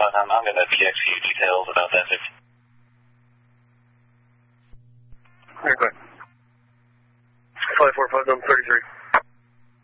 but I'm going to PX you details about that. Very good. 545 33.